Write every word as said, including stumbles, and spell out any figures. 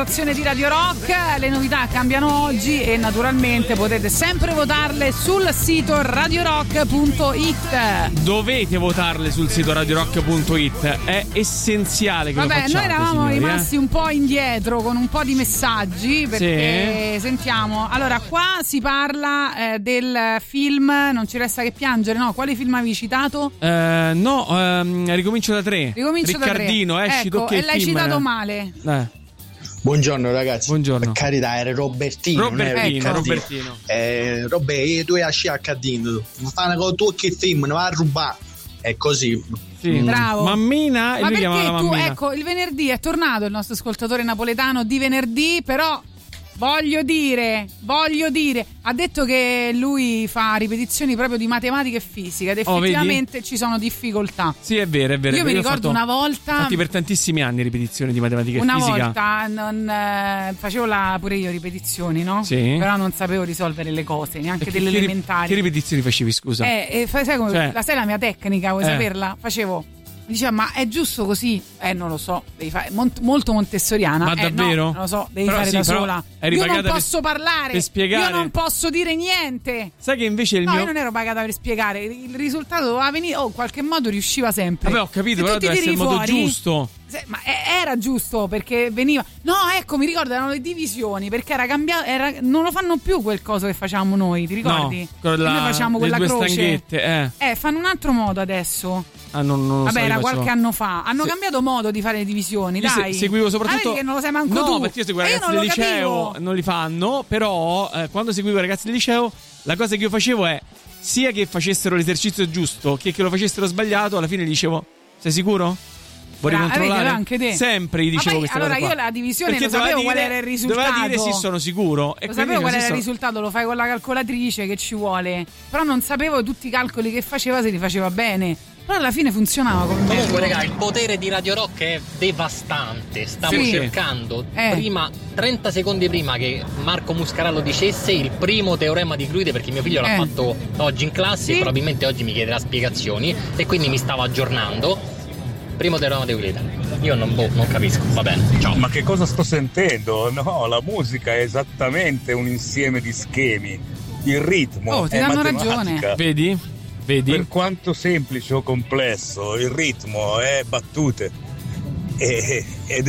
votazione di Radio Rock. Le novità cambiano oggi e naturalmente potete sempre votarle sul sito radiorock punto it. Dovete votarle sul sito radiorock punto it, è essenziale che Vabbè, lo facciate. noi eravamo signori, rimasti eh? un po' indietro con un po' di messaggi perché sì. Sentiamo. Allora, qua si parla eh, del film Non ci resta che piangere. No, quale film avevi citato? Uh, no, um, ricomincio da tre. Ricomincio Riccardino, da tre. esci, ecco, tocchi e il l'hai film. citato male. Eh. Buongiorno ragazzi. Buongiorno. Per carità, era Robertino. Robertino, non Robertino. Eh, Robè, tu esci a Cardino. Fai una cosa tu che film, ne va a rubare. È così. Sì. Mm. Bravo. Mammina e Ma lui chiamava perché tu, Mammina. ecco, il venerdì è tornato il nostro ascoltatore napoletano di venerdì, però voglio dire, voglio dire, ha detto che lui fa ripetizioni proprio di matematica e fisica ed Oh, effettivamente vedi? ci sono difficoltà. Sì, è vero, è vero. Io è mi vero, ricordo ho fatto, una volta, fatti per tantissimi anni ripetizioni di matematica e una fisica. volta non, eh, facevo la, pure io ripetizioni, no? Sì. Però non sapevo risolvere le cose, neanche E delle che, elementari. Che ripetizioni facevi, scusa? Eh, e fai, sai come, Cioè, la sai la mia tecnica, vuoi eh. saperla? Facevo, diceva, ma è giusto così? Eh, non lo so, devi fare mont- molto montessoriana. Ma eh, davvero? No, non lo so, devi Però fare sì, da però sola. eri Io non pagata posso per- parlare, per spiegare. io non posso dire niente. Sai che invece il No, mio... io non ero pagata per spiegare, il risultato doveva venire, o oh, in qualche modo riusciva sempre. Vabbè, ho capito, Se però tu ti deve essere il tiri modo fuori- giusto. Se- ma e- era giusto perché veniva. No, ecco, mi ricordo erano le divisioni perché era cambiato. Era, non lo fanno più quel coso che facevamo noi, ti ricordi? No, quella- Che noi facciamo le quella due croce. stanghette, eh. Eh, fanno un altro modo adesso. Ah, non, non lo Vabbè, so, era io qualche facevo- anno fa. Hanno Se- cambiato modo di fare le divisioni, Io dai. se- seguivo Ah, soprattutto vedi che non lo sai manco no, tu. perché io seguivo i E io ragazzi non del lo liceo, capivo. non li fanno, però eh, quando seguivo i ragazzi del liceo, la cosa che io facevo è sia che facessero l'esercizio giusto che che lo facessero sbagliato, alla fine gli dicevo: "Sei sicuro?" Vuoi Bra- ricontrollare? vedi, anche te. Sempre gli Ma dicevo poi, questa allora cosa qua. io la divisione Perché lo doveva sapevo dire- qual era il risultato. Doveva dire sì, sono sicuro. E Lo quindi sapevo qual così era il sono- risultato, lo fai con la calcolatrice che ci vuole. Però non sapevo tutti i calcoli che faceva se li faceva bene. Però alla fine funzionava come Comunque, raga, il potere di Radio Rock è devastante. Stavo Sì. cercando Eh. prima, trenta secondi prima che Marco Muscarallo dicesse il primo teorema di Euclide, perché mio figlio l'ha Eh. fatto oggi in classe Sì. e probabilmente oggi mi chiederà spiegazioni e quindi mi stavo aggiornando. Primo teorema di Euclide. Io non, boh, non capisco, va bene. Ciao. Ma che cosa sto sentendo? No, la musica è esattamente un insieme di schemi. Il ritmo Oh, ti è danno matematica. ragione. Vedi? Vedi? Per quanto semplice o complesso, il ritmo è battute. E, ed